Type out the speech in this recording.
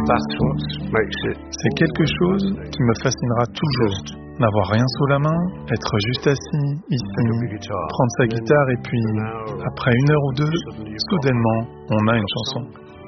C'est quelque chose qui me fascinera toujours. N'avoir rien sous la main, être juste assis, ici, prendre sa guitare et puis, après 1 heure ou 2, soudainement, on a une chanson.